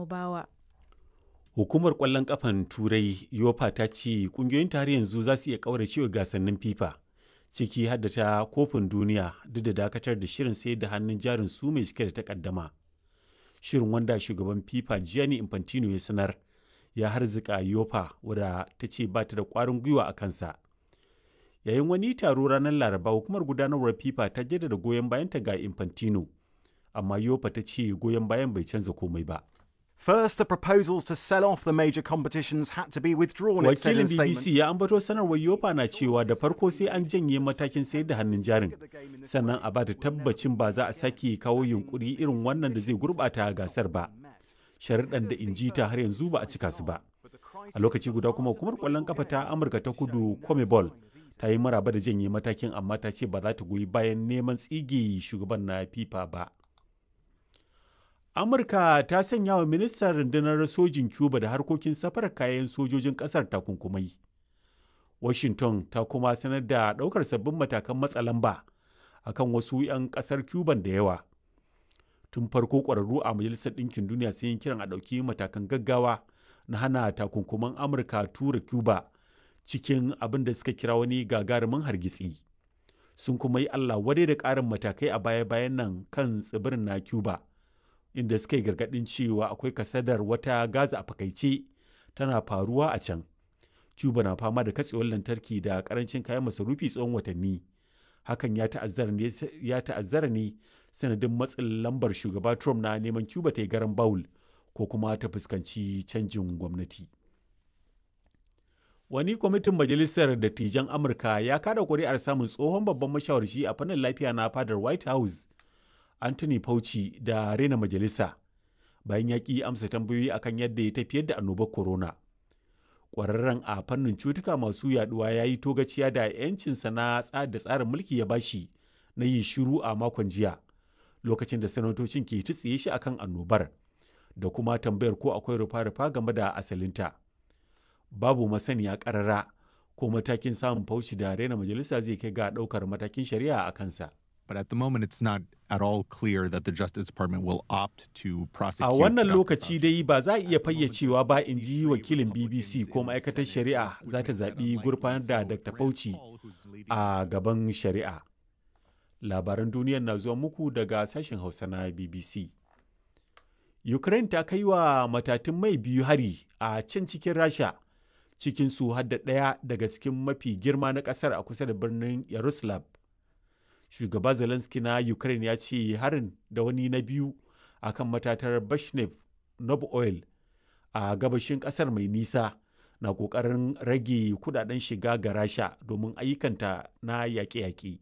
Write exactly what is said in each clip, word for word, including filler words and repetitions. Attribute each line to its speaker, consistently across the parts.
Speaker 1: Bawa.
Speaker 2: Hukumar ƙwallon ƙafan Turai UEFA ta ce ƙungiyoyin har yanzu za su iya ƙauracewa gasannin FIFA, ciki har da ta kofin duniya duk da dakatar da shirin sayar da hannun jarin su mai cike da takaddama. Shirin wanda shugaban FIFA Gianni Infantino ya sanar ya harzika UEFA wadda ta ce ba ta da ƙwarin gwiwa a kansa. Yayin wani taro ranar Laraba, hukumar gudanarwar FIFA ta jaddada goyon bayanta ga Infantino, amma UEFA ta ce goyon bayan bai canza komai ba.
Speaker 3: First, the proposals to sell off the major competitions had to be withdrawn.
Speaker 2: Wakilin B B C ya ambato sanarwar UEFA na cewa da farko sai an janye matakin sayar da hannun jarin, sannan a ba da tabbacin ba za a sake kawo yunkuri irin wannan da zai gurbata gasar ba. Sharuɗan da inji ta har yanzu ba a cika su ba. A lokaci guda kuma hukumar ƙwallon kafa ta Amurka ta Kudu CONMEBOL ta yi maraba da janye matakin, amma ta ce ba za ta goyi bayan neman tsige shugaban na FIFA ba. Amurka ta sanya wa ministan rundunar sojin Cuba da harkokin safarar kayan sojojin ƙasar takunkumai. Washington ta kuma sanar da ɗaukar sabbin matakan matsa lamba a kan wasu 'yan ƙasar Cuban da yawa. Tun farko ƙwararru a Majalisar Ɗinkin Duniya sun yi kiran a ɗauki matakan gaggawa na hana takunkuman Amurka tura Cuba cikin abin da suka kira wani gagarumin hargitsi. Sun kuma yi Allah wadai da ƙarin matakai a baya-bayan nan kan tsibirin na Cuba, inda suka yi gargaɗin cewa akwai kasadar wata gaza a fakaice tana faruwa a can. Cuba na fama da katsewar lantarki da karancin kayan masarufi tsawon watanni. Hakan ya ta'azzara ne sanadin matsin lambar shugaba Trump na neman Cuba ta yi garan bawul ko kuma ta fuskanci canjin gwamnati. Wani kwamitin Majalisar Dattijan Amurka ya kada ƙuri'ar samun tsohon babban mashawarci a fannin lafiya na fadar White House, Anthony Fauci, da rena majalisa bayan ya ƙi amsa tambayoyi akan yadda ya tafiyar da annobar corona. Ƙwararren a fannin cutuka masu yaduwa ya yi togaciya da 'yancinsa na da tsarin mulki ya bashi na yin shiru a makon jiya, lokacin da sanatocin ke tsiye shi akan annobar da kuma tambayar ko akwai rufa-rufa game da asalinta. Babu masaniya ƙarara ko matakin samun Fauci da rena majalisa zai kai ga ɗaukar matakin shari'a a kansa.
Speaker 4: But at the moment, it's not at all clear that the Justice Department will opt to prosecute.
Speaker 2: A wannan lokaci dai ba za a iya fayyacewa ba, in ji wakilin B B C, ko ma'aikatar shari'a za ta zaɓi gurfanar da Doctor Fauci a gaban shari'a. Labaran duniyar na zuwa muku daga sashen Hausa na B B C. Ukraine ta kai wa matatun mai biyu hari a can cikin Rasha, cikin su har da ɗaya daga cikin mafi girma na ƙasar a kusa da birnin Yaroslav. Shugaba Zelensky na Ukraine ya ce harin da wani na biyu a kan matatar Bashnev Nob Oil a gabashin ƙasar mai nisa na ƙoƙarin rage kudaden shiga ga Rasha domin ayyukanta na yaƙe-yaƙe.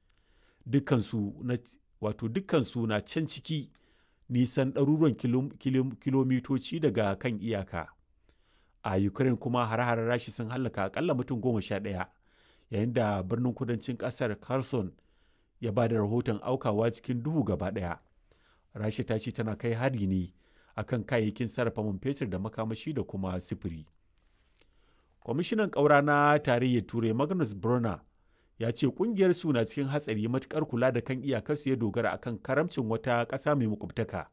Speaker 2: Dukkansu na wato dukkansu na can ciki nisan ɗaruruwan kilomitoci daga kan iyaka. A Ukraine kuma hare-haren Rasha sun hallaka akalla mutum goma sha ɗaya, yayin da birnin kudancin ƙasar Kherson ya ba da rahoton aukawa cikin duhu gaba ɗaya. Rasha ta ce tana kai hari ne akan kayayyakin sarrafa man fetur da makamashi da kuma sifiri. Kwamishinan ƙaura na tarayyar Turai Magnus Brunner ya ce ƙungiyar su na cikin hatsari matuƙar kula da kan iyakarsu ya dogara akan karamcin wata ƙasa mai makwabtaka.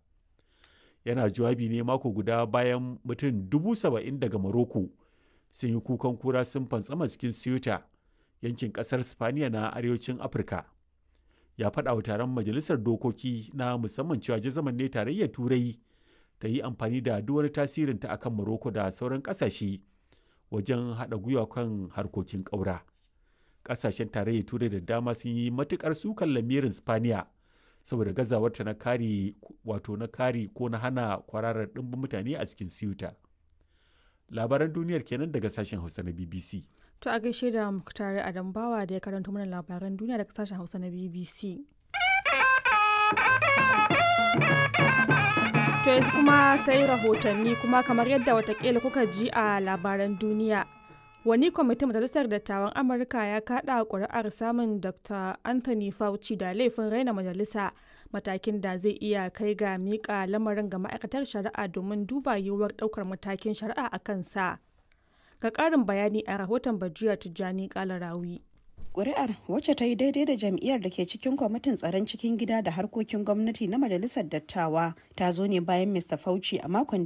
Speaker 2: Yana jawabi ne mako guda bayan mutum dubu saba'in daga Morocco sun yi kukan kura sun fantsama cikin Ceuta, yankin ƙasar Spaniya na arewacin Afirka. Ya faɗa wa taron majalisar dokoki na musamman cewa jazaman ne tarayyar Turai ta yi amfani da duk wani tasirinta akan Morocco da sauran ƙasashe wajen haɗa gwiwa kan harkokin ƙaura. Ƙasashen tarayyar Turai da dama sun yi matuƙar sukan lamirin Spaniya saboda gazawarta na kare wato na kare ko na hana kwararar ɗimbin mutane a cikin Ceuta. Labaran duniyar kenan daga sashen Hausa na B B C.
Speaker 1: To a gaishe da Muktari Adambawa da ya karanto mana labaran duniya daga sashen Hausa na B B C. To yanzu kuma sai rahotanni, kuma kamar yadda watakila kuka ji a labaran duniya. Wani kwamitin Majalisar Dattawan Amurka ya kaɗa ƙuri'ar samun Doctor Anthony Fauci da laifin raina majalisa, matakin da zai iya kai ga miƙa lamarin ga ma'aikatar shari'a domin duba yiwuwar ɗaukar matakin shari'a a kansa. Ga ƙarin bayani a rahoton Bajiya Tijjani Kalarawi.
Speaker 5: Ƙuri'ar, wacce ta yi daidai da jam'iyyar da ke cikin kwamitin tsaron cikin gida da harkokin gwamnati na Majalisar Dattawa, ta zo ne bayan Mr Fauci a makon